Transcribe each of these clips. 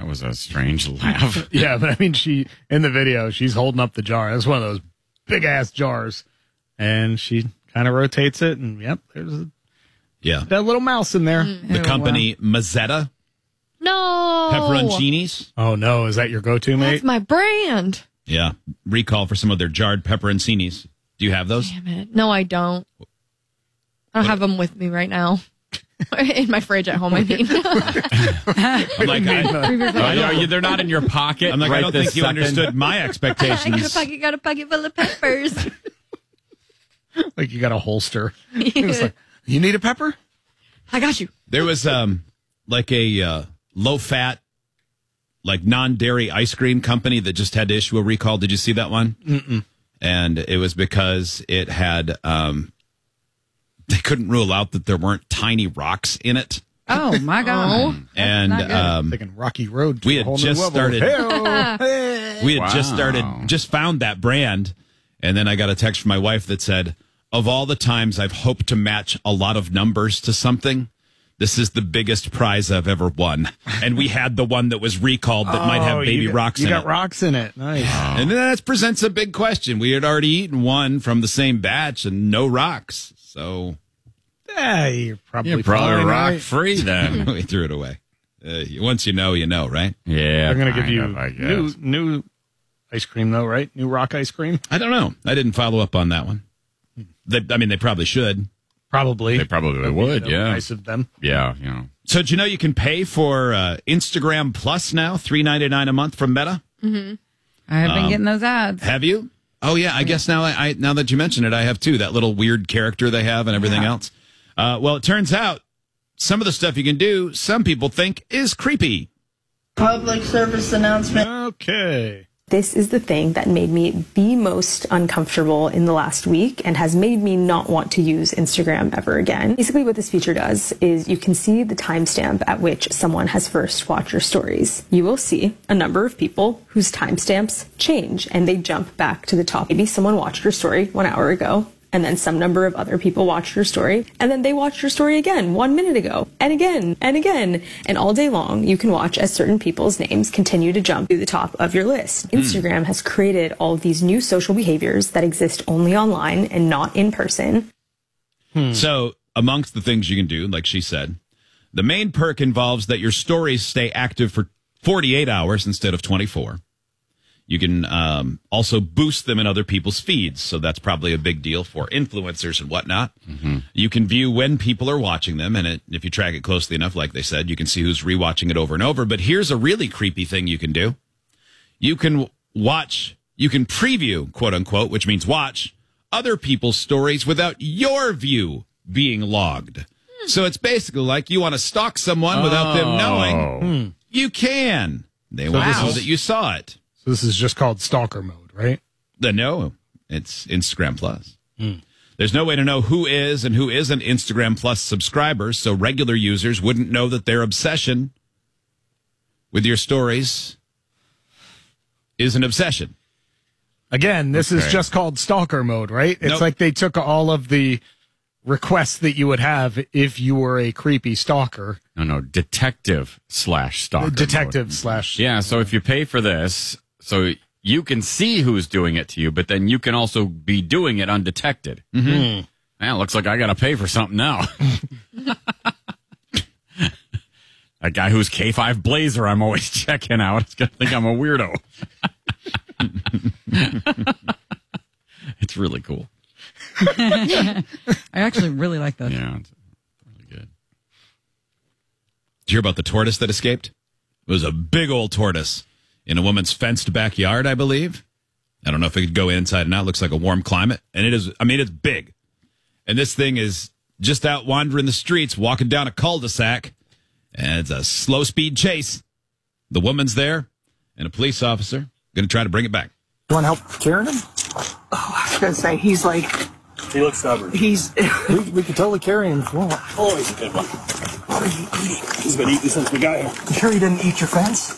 That was a strange laugh. Yeah, but I mean, in the video, she's holding up the jar. It's one of those big ass jars, and she kind of rotates it, and yep, there's that little mouse in there. The company Mazzetta No. pepperoncinis. Oh no, is that your go-to, mate? That's my brand. Yeah, recall for some of their jarred pepperoncinis. Do you have those? Damn it. No, I don't. I don't have them with me right now. In my fridge at home, I mean. I'm like, they're not in your pocket. I'm like, right I don't think you second. understood my expectations. got a pocket full of peppers. Like you got a holster. It's like, you need a pepper? I got you. There was like a low-fat, like non-dairy ice cream company that just had to issue a recall. Did you see that one? Mm-mm. And it was because it had, they couldn't rule out that there weren't tiny rocks in it. Oh, my God. And thinking Rocky Road. we had just started. We had just found that brand. And then I got a text from my wife that said, of all the times I've hoped to match a lot of numbers to something, this is the biggest prize I've ever won. And we had the one that was recalled that might have baby rocks in it. You got rocks in it. Nice. And that presents a big question. We had already eaten one from the same batch and no rocks. So, yeah, you're probably rock free then. We threw it away. Once you know, right? Yeah. They're going to give you I guess. new ice cream, though, right? New rock ice cream? I don't know. I didn't follow up on that one. They probably should. Probably. They probably would, yeah. Nice of them. Yeah, So, did you know you can pay for Instagram Plus now, $3.99 a month from Meta? Mm-hmm. I have been getting those ads. Have you? Oh, yeah. I guess now now that you mention it, I have too. That little weird character they have and everything else. Well, it turns out some of the stuff you can do, some people think is creepy. Public service announcement. Okay. This is the thing that made me the most uncomfortable in the last week and has made me not want to use Instagram ever again. Basically what this feature does is you can see the timestamp at which someone has first watched your stories. You will see a number of people whose timestamps change and they jump back to the top. Maybe someone watched your story 1 hour ago, and then some number of other people watched your story, and then they watched your story again 1 minute ago, and again, and again. And all day long, you can watch as certain people's names continue to jump to the top of your list. Instagram has created all of these new social behaviors that exist only online and not in person. So, amongst the things you can do, like she said, the main perk involves that your stories stay active for 48 hours instead of 24. You can also boost them in other people's feeds, so that's probably a big deal for influencers and whatnot. Mm-hmm. You can view when people are watching them, and if you track it closely enough, like they said, you can see who's rewatching it over and over. But here's a really creepy thing you can do. You can preview, quote unquote, which means watch, other people's stories without your view being logged. So it's basically like you want to stalk someone without them knowing. You can. They won't know that you saw it. So this is just called stalker mode, right? No, it's Instagram Plus. There's no way to know who is and who isn't Instagram Plus subscribers, so regular users wouldn't know that their obsession with your stories is an obsession. Again, this is just called stalker mode, right? It's like they took all of the requests that you would have if you were a creepy stalker. No, detective/stalker. Detective/. Yeah, so if you pay for this, so you can see who's doing it to you, but then you can also be doing it undetected. Mm-hmm. Man, looks like I got to pay for something now. That guy who's K5 Blazer I'm always checking out is going to think I'm a weirdo. It's really cool. I actually really like that. Yeah, it's really good. Did you hear about the tortoise that escaped? It was a big old tortoise in a woman's fenced backyard, I believe. I don't know if it could go inside and out. It looks like a warm climate. And it is, it's big. And this thing is just out wandering the streets, walking down a cul-de-sac. And it's a slow speed chase. The woman's there and a police officer going to try to bring it back. You want help carrying him? Oh, I was going to say, he looks stubborn. We can totally carry him if you want. Oh, he's a good one. What are you eating? He's been eating since we got here. You sure he didn't eat your fence?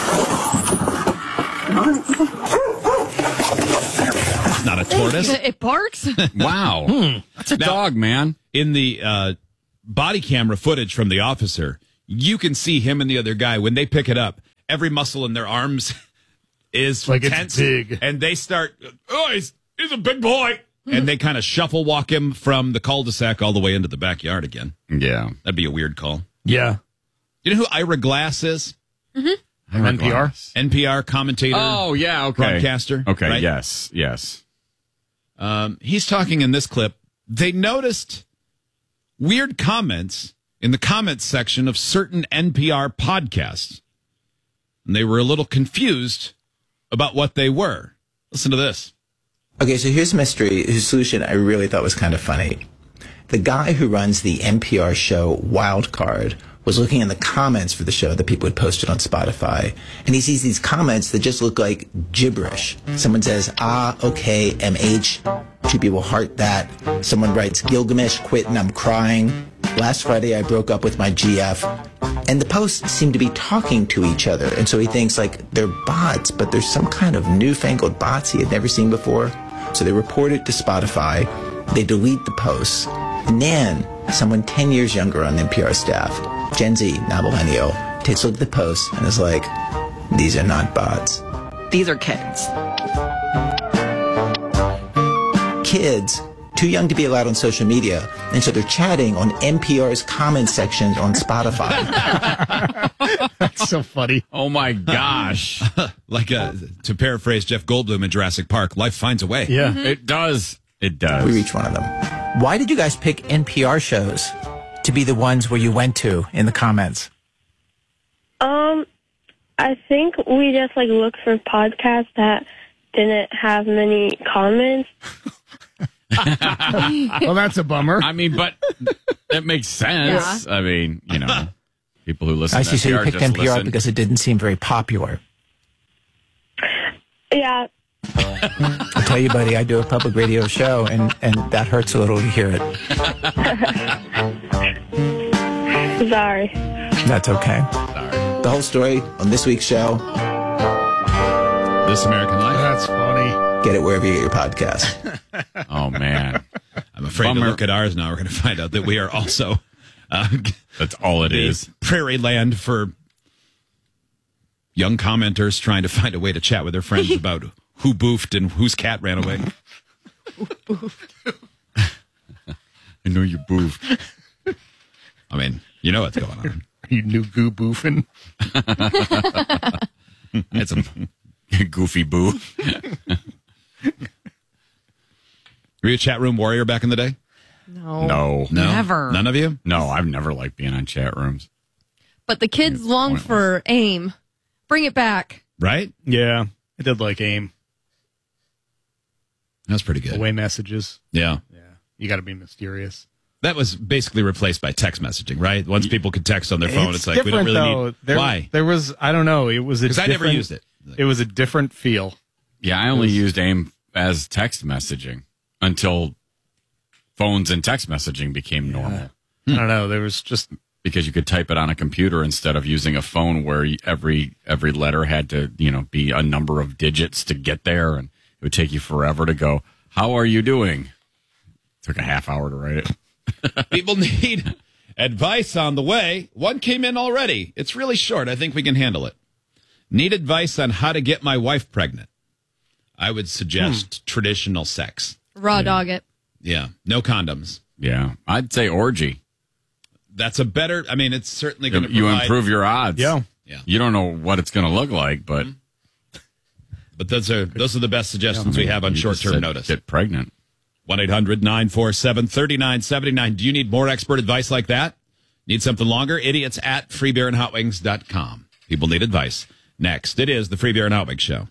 It's not a tortoise. It barks? Wow. That's a dog, man. In the body camera footage from the officer, you can see him and the other guy when they pick it up. every muscle in their arms is Like it's tense. big. And they start, he's a big boy. And they kind of shuffle walk him from the cul-de-sac all the way into the backyard again. Yeah. That'd be a weird call. Yeah. You know who Ira Glass is? From NPR? NPR commentator. Oh, yeah, okay. Broadcaster. Okay, right? yes. He's talking in this clip. They noticed weird comments in the comments section of certain NPR podcasts. And they were a little confused about what they were. Listen to this. Okay, so here's a mystery whose solution I really thought was kind of funny. The guy who runs the NPR show Wildcard was looking in the comments for the show that people had posted on Spotify, and he sees these comments that just look like gibberish. Someone says, okay, MH. Two people heart that. Someone writes, Gilgamesh quit and I'm crying. Last Friday I broke up with my GF. And the posts seem to be talking to each other, and so he thinks like they're bots, but there's some kind of newfangled bots he had never seen before. So they report it to Spotify, they delete the posts, and then someone 10 years younger on the NPR staff, Gen Z, not millennial, takes a look at the posts and is like, these are not bots. These are kids. Kids, too young to be allowed on social media, and so they're chatting on NPR's comment sections on Spotify. That's so funny. Oh, my gosh. To paraphrase Jeff Goldblum in Jurassic Park, life finds a way. Yeah. It does. It does. We reached one of them. Why did you guys pick NPR shows to be the ones where you went to in the comments? I think we just looked for podcasts that didn't have many comments. Well, that's a bummer. I mean, but that makes sense. Yeah. I mean, people who listen I to see, so you NPR picked just NPR listen. because it didn't seem very popular. Yeah. I tell you, buddy, I do a public radio show, and that hurts a little to hear it. Sorry. That's okay. The whole story on this week's show. This American Life. That's funny. Get it wherever you get your podcast. Oh, man. I'm afraid to look at ours now. We're going to find out that we are also That's all it is. prairie land for young commenters trying to find a way to chat with their friends about who boofed and whose cat ran away. I know you boofed. I mean, you know what's going on. You new goo boofing. It's a Goofy boo. Were you a chat room warrior back in the day? No. No. Never. None of you? No, I've never liked being on chat rooms. But the kids long for AIM. Bring it back. Right? Yeah. I did like AIM. That's pretty good. Away messages. Yeah. Yeah. You got to be mysterious. That was basically replaced by text messaging, right? Once people could text on their phone, it's like, we don't different, really though. need... Why? There was, I don't know. It was a Because I never different- used it. It was a different feel. Yeah, I only used AIM as text messaging until phones and text messaging became normal. I don't know. There was just Because you could type it on a computer instead of using a phone where every letter had to, be a number of digits to get there, and it would take you forever to go, how are you doing? Took a half hour to write it. People need advice on the way. One came in already. It's really short. I think we can handle it. Need advice on how to get my wife pregnant. I would suggest traditional sex. Raw dog it. Yeah. No condoms. Yeah, I'd say orgy. That's a better, it's certainly going to You improve your odds. Yeah. You don't know what it's going to look like, but But those are the best suggestions we have on you just short-term said notice. Get pregnant. 1-800-947-3979. Do you need more expert advice like that? Need something longer? Idiots at freebeerandhotwings.com. People need advice. Next, it is the Free Beer and Hot Wings Show.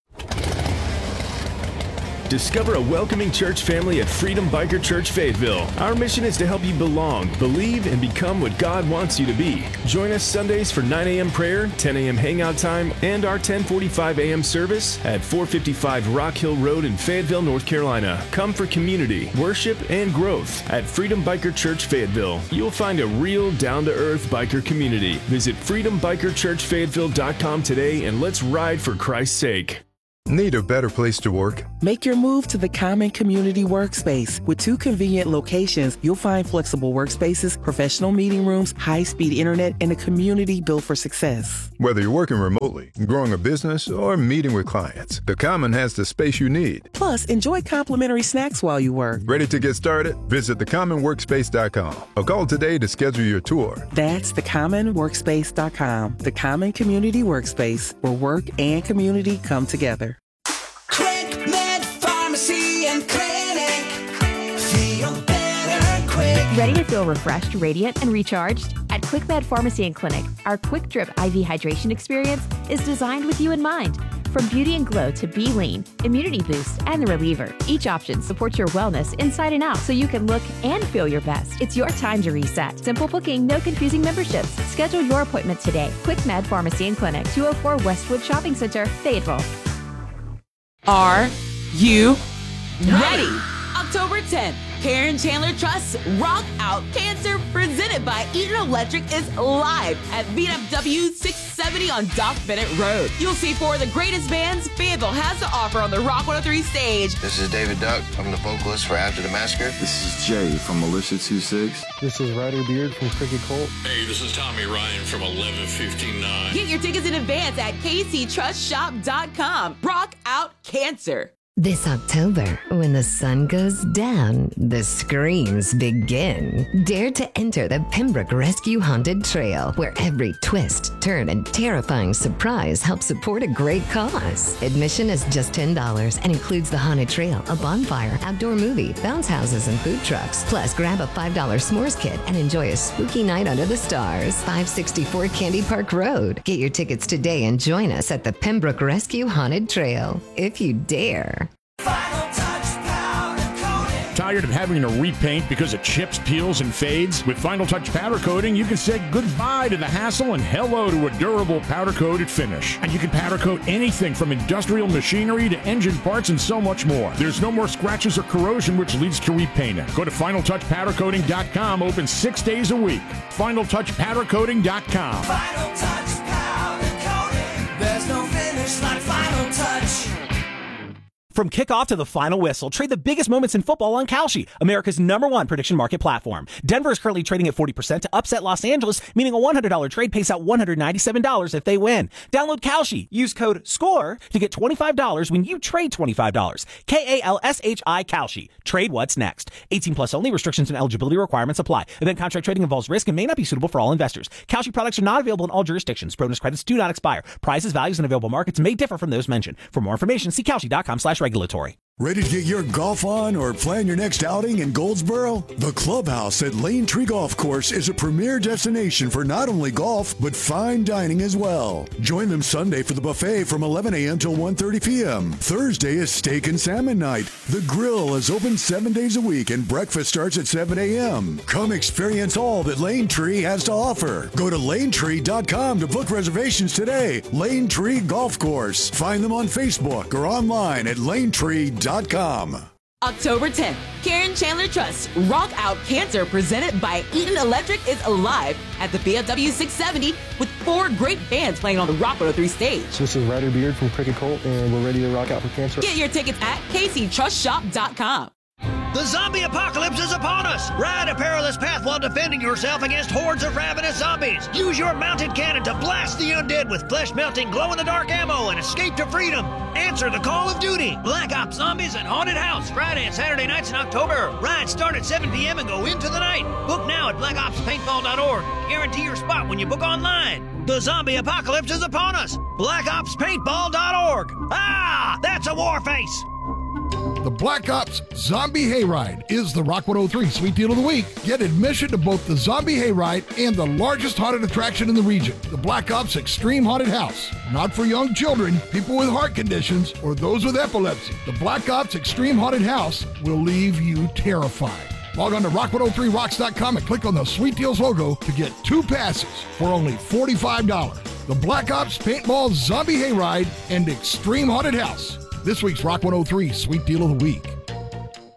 Discover a welcoming church family at Freedom Biker Church Fayetteville. Our mission is to help you belong, believe, and become what God wants you to be. Join us Sundays for 9 a.m. prayer, 10 a.m. hangout time, and our 10:45 a.m. service at 455 Rock Hill Road in Fayetteville, North Carolina. Come for community, worship, and growth at Freedom Biker Church Fayetteville. You'll find a real, down-to-earth biker community. Visit freedombikerchurchfayetteville.com today and let's ride for Christ's sake. Need a better place to work? Make your move to the Common Community Workspace. With 2 convenient locations, you'll find flexible workspaces, professional meeting rooms, high-speed internet, and a community built for success. Whether you're working remotely, growing a business, or meeting with clients, the Common has the space you need. Plus, enjoy complimentary snacks while you work. Ready to get started? Visit thecommonworkspace.com or call today to schedule your tour. That's thecommonworkspace.com. The Common Community Workspace, where work and community come together. QuickMed Pharmacy and Clinic. Feel better quick. Ready to feel refreshed, radiant, and recharged? At QuickMed Pharmacy and Clinic, our Quick Drip IV hydration experience is designed with you in mind. From Beauty and Glow to Be Lean, Immunity Boost, and the Reliever, each option supports your wellness inside and out so you can look and feel your best. It's your time to reset. Simple booking, no confusing memberships. Schedule your appointment today. QuickMed Pharmacy and Clinic, 204 Westwood Shopping Center, Fayetteville. Are you ready? October 10th, Karen Chandler Trust's Rock Out Cancer, presented by Eaton Electric, is live at VFW 670 on Doc Bennett Road. You'll see 4 of the greatest bands Fayetteville has to offer on the Rock 103 stage. This is David Duck. I'm the vocalist for After the Massacre. This is Jay from Militia 26. This is Ryder Beard from Cricket Colt. Hey, this is Tommy Ryan from 1159. Get your tickets in advance at kctrustshop.com. Rock Out Cancer. This October, when the sun goes down, the screams begin. Dare to enter the Pembroke Rescue Haunted Trail, where every twist, turn, and terrifying surprise helps support a great cause. Admission is just $10 and includes the haunted trail, a bonfire, outdoor movie, bounce houses, and food trucks. Plus, grab a $5 s'mores kit and enjoy a spooky night under the stars. 564 Candy Park Road. Get your tickets today and join us at the Pembroke Rescue Haunted Trail, if you dare. Tired of having to repaint because it chips, peels, and fades? With Final Touch Powder Coating, you can say goodbye to the hassle and hello to a durable powder-coated finish. And you can powder coat anything from industrial machinery to engine parts and so much more. There's no more scratches or corrosion, which leads to repainting. Go to FinalTouchPowderCoating.com, open 6 days a week. FinalTouchPowderCoating.com. Final Touch Powder Coating. There's no finish like Final Touch. From kickoff to the final whistle, trade the biggest moments in football on Kalshi, America's #1 prediction market platform. Denver is currently trading at 40% to upset Los Angeles, meaning a $100 trade pays out $197 if they win. Download Kalshi. Use code SCORE to get $25 when you trade $25. KALSHI Kalshi. Trade what's next. 18 plus only. Restrictions and eligibility requirements apply. Event contract trading involves risk and may not be suitable for all investors. Kalshi products are not available in all jurisdictions. Bonus credits do not expire. Prices, values, and available markets may differ from those mentioned. For more information, see Kalshi.com/regulatory. Ready to get your golf on or plan your next outing in Goldsboro? The Clubhouse at Lane Tree Golf Course is a premier destination for not only golf, but fine dining as well. Join them Sunday for the buffet from 11 a.m. till 1:30 p.m. Thursday is steak and salmon night. The grill is open 7 days a week and breakfast starts at 7 a.m. Come experience all that Lane Tree has to offer. Go to lanetree.com to book reservations today. Lane Tree Golf Course. Find them on Facebook or online at lanetree.com. October 10th, Karen Chandler Trust Rock Out Cancer, presented by Eaton Electric, is alive at the VFW 670 with 4 great bands playing on the Rock 103 stage. This is Ryder Beard from Cricket Colt, and we're ready to rock out for cancer. Get your tickets at kctrustshop.com. The zombie apocalypse is upon us! Ride a perilous path while defending yourself against hordes of ravenous zombies. Use your mounted cannon to blast the undead with flesh-melting, glow-in-the-dark ammo and escape to freedom. Answer the call of duty. Black Ops Zombies and Haunted House, Friday and Saturday nights in October. Rides start at 7 p.m. and go into the night. Book now at blackopspaintball.org. Guarantee your spot when you book online. The zombie apocalypse is upon us. blackopspaintball.org. Ah, that's a war face. The Black Ops Zombie Hayride is the Rock 103 Sweet Deal of the Week. Get admission to both the Zombie Hayride and the largest haunted attraction in the region, the Black Ops Extreme Haunted House. Not for young children, people with heart conditions, or those with epilepsy. The Black Ops Extreme Haunted House will leave you terrified. Log on to rock103rocks.com and click on the Sweet Deals logo to get 2 passes for only $45. The Black Ops Paintball Zombie Hayride and Extreme Haunted House. This week's Rock 103 Sweet Deal of the Week.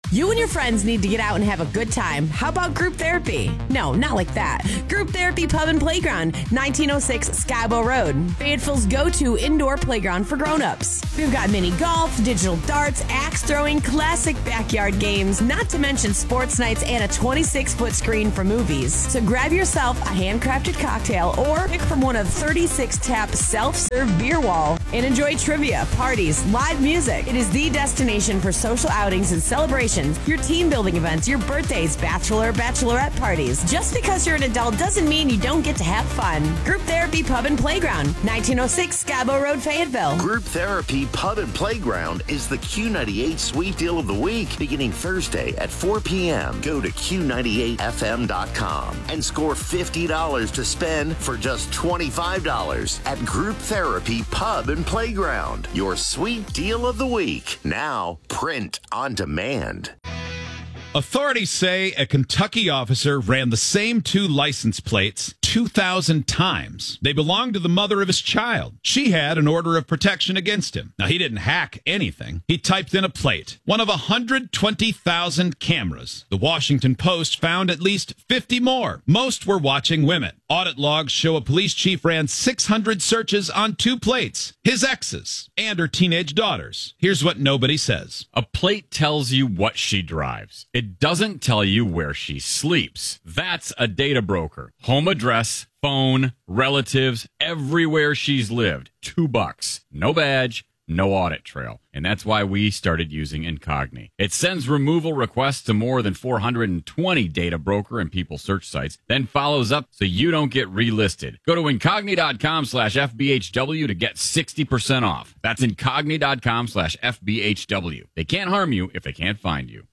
You and your friends need to get out and have a good time. How about group therapy? No, not like that. Group Therapy Pub and Playground, 1906 Scabo Road. Fayetteville's go-to indoor playground for grown-ups. We've got mini golf, digital darts, axe throwing, classic backyard games, not to mention sports nights and a 26-foot screen for movies. So grab yourself a handcrafted cocktail or pick from one of 36 tap self-serve beer wall and enjoy trivia, parties, live music. It is the destination for social outings and celebrations, your team building events, your birthdays, bachelor, bachelorette parties. Just because you're an adult doesn't mean you don't get to have fun. Group Therapy Pub and Playground, 1906 Scabo Road, Fayetteville. Group Therapy Pub and Playground is the Q98 Sweet Deal of the Week, beginning Thursday at 4 p.m. Go to Q98FM.com and score $50 to spend for just $25 at Group Therapy Pub and Playground. Your Sweet Deal of the Week. Now, print on demand. Authorities say a Kentucky officer ran the same 2 license plates 2,000 times. They belonged to the mother of his child. She had an order of protection against him. Now, he didn't hack anything. He typed in a plate. One of 120,000 cameras. The Washington Post found at least 50 more. Most were watching women. Audit logs show a police chief ran 600 searches on 2 plates. His exes and her teenage daughters. Here's what nobody says. A plate tells you what she drives. It doesn't tell you where she sleeps. That's a data broker. Home address, phone, relatives, everywhere she's lived. $2. No badge, no audit trail. And that's why we started using Incogni. It sends removal requests to more than 420 data broker and people search sites, then follows up so you don't get relisted. Go to Incogni.com/FBHW to get 60% off. That's Incogni.com/FBHW. They can't harm you if they can't find you.